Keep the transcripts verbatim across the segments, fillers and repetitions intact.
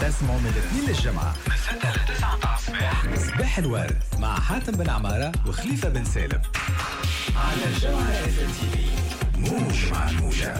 اسمعوا من الاثنين للجمعة من ستة لتسعة الصباح صباح الورد مع حاتم بن عمارة وخليفة بن سالم على الجمعة اف ام تي في. موج مع الموجة.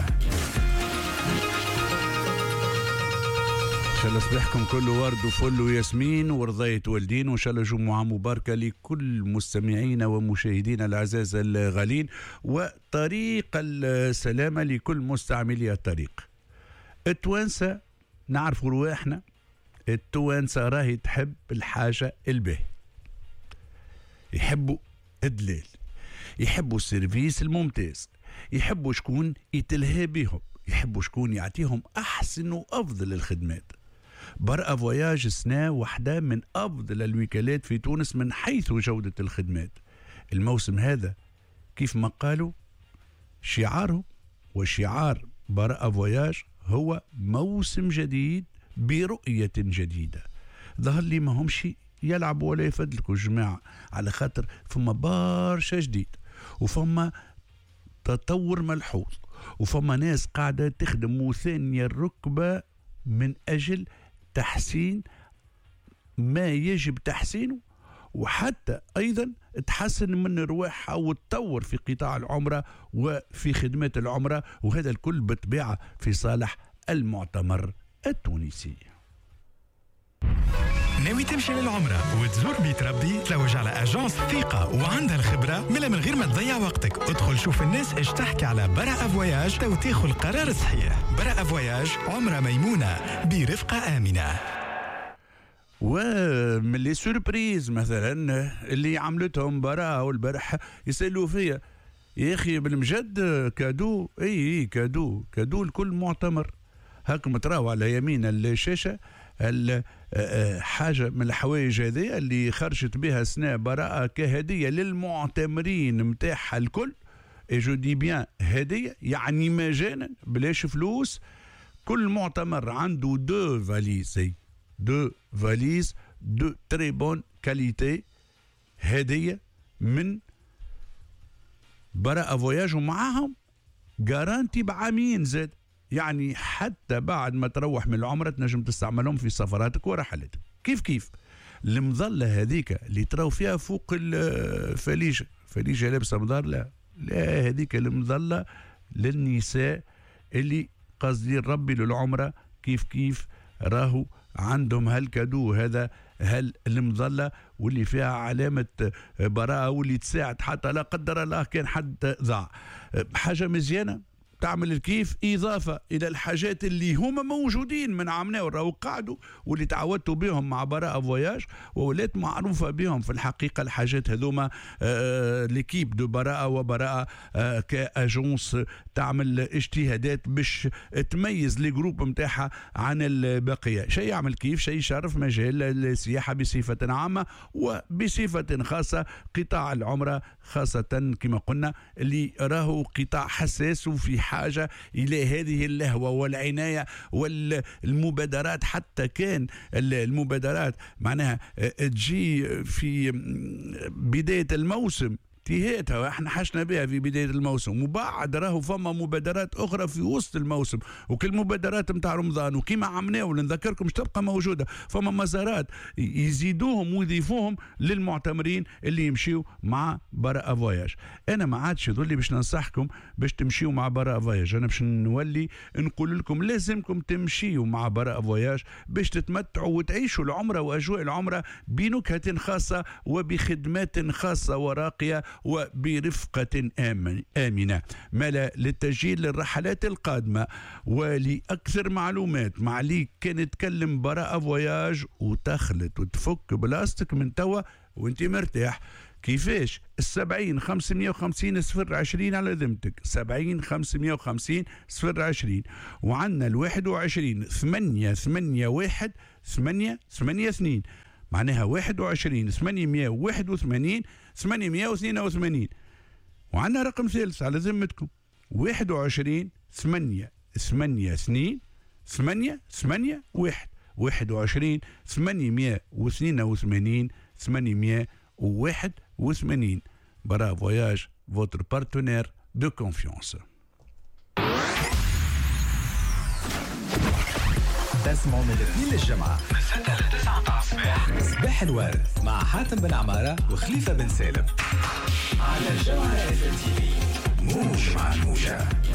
إن شاء الله صباحكم كله ورد وفل وياسمين ورضاية والدين، وإن شاء الله جمعة مباركة لكل مستمعينا ومشاهدينا الأعزاء الغالين، وطريق السلامة لكل مستعملي الطريق. التوانسة نعرفوا رواحنا، التوانسة راهي تحب الحاجة الباهي، يحبوا الدلال، يحبوا السيرفيس الممتاز، يحبوا شكون يتلهى بهم، يحبوا شكون يعطيهم أحسن وأفضل الخدمات. برأ فواياج سنة واحدة من أفضل الوكالات في تونس من حيث جودة الخدمات. الموسم هذا كيف ما قالوا شعاره وشعار برأ فواياج هو موسم جديد برؤية جديدة. ظهر لي ما همش يلعبوا ولا يفدلكوا جماعة، على خاطر فما برشا جديد وفما تطور ملحوظ وفما ناس قاعدة تخدم مثانية الركبة من أجل تحسين ما يجب تحسينه، وحتى أيضا تحسن من رواحها وتطور في قطاع العمرة وفي خدمات العمرة، وهذا الكل بطبيعة في صالح المعتمر التونسي. ناوي تمشي للعمرة وتزور بيت ربي؟ تلوج على أجانس ثقة وعندها الخبرة ملا من غير ما تضيع وقتك. ادخل شوف الناس ايش تحكي على برا فواياج تو تاخذ القرار الصحيح. برا فواياج عمرة ميمونة برفقة آمنة. ومن لي سوربريز مثلا اللي عملتهم برا والبارح يسألوا فيا يا أخي بالمجد كادو، اي اي كادو كادو لكل معتمر. هاكم تراو على يمين الشاشة حاجة من الحوايج هذه اللي خرجت بها سنة براءة كهدية للمعتمرين متاعها الكل. جو دي بيان هدية يعني مجانا بلاش فلوس. كل معتمر عنده دو فاليز، دو فاليز دو تري بون كاليتي هدية من براءة فواياج، ومعاهم جارانتي بعامين زاد، يعني حتى بعد ما تروح من العمرة تنجم تستعملهم في سفراتك ورحلاتك. كيف كيف المظلة هذيك اللي تراو فيها فوق الفليجة، فليجة لابسة مدار، لا لا هذيك المظلة للنساء اللي قصدي ربي للعمرة. كيف كيف راهو عندهم هالكادو هذا، هل المظلة واللي فيها علامة براءة واللي تساعد حتى لا قدر الله كان حد ضاع. حاجة مزيانة تعمل الكيف إضافة إلى الحاجات اللي هما موجودين من عامنا وراو قعدوا واللي تعودتوا بهم مع براءة فواياج وولات معروفة بهم في الحقيقة. الحاجات هذوما آه ليكيب دو براءة وبراءة آه كأجونس تعمل اجتهادات باش تميز لي جروب متاعها عن البقية. شيء يعمل كيف، شيء يشرف مجال السياحة بصفة عامة وبصفة خاصة قطاع العمرة، خاصة كما قلنا اللي راهو قطاع حساس وفي حاجة إلى هذه اللهوة والعناية والمبادرات. حتى كان المبادرات معناها تجي في بداية الموسم تيهاتها احنا حشنا بها في بداية الموسم، وبعد راهو فما مبادرات أخرى في وسط الموسم، وكل مبادرات متاع رمضان وكما عمناه ونذكركم مش تبقى موجودة. فما مزارات يزيدوهم ويضيفوهم للمعتمرين اللي يمشيوا مع براءة فواياج. أنا ما عادش يظل باش ننصحكم باش تمشيوا مع براءة فواياج، أنا باش نولي نقول لكم لازمكم تمشيوا مع براءة فواياج باش تتمتعوا وتعيشوا العمرة وأجواء العمرة بنكهة خاصة وبخدمات خاصة وراقية وبرفقة آمنة. ملا للتسجيل للرحلات القادمة ولأكثر معلومات مع لي كان نتكلم براءة فواياج وتخلط وتفك بلاستيك من توا وانت مرتاح. كيفاش؟ السبعين خمسمية وخمسين صفر عشرين على ذمتك، سبعين خمسمية وخمسين صفر عشرين، وعنا الواحد وعشرين ثمانية ثمانية واحد ثمانية ثمانية اثنين، معناها واحد وعشرين ثمانمية واحد وثمانين ثمانمية واثنين وثمانين. وعندنا رقم ثالث على ذمتكم واحد وعشرين ثمانية ثمانية اثنين ثمانية ثمانية واحد، واحد وعشرين ثمانمية واثنين وثمانين ثمانمية واحد وثمانين. برا فواياج votre partenaire de confiance. تسمعوا من الاثنين للجمعة من ستة لتسعة متاع الصباح. صباح الورد مع حاتم بن عمارة وخليفة بن سالم على جوهرة تي في. موج مع الموجة.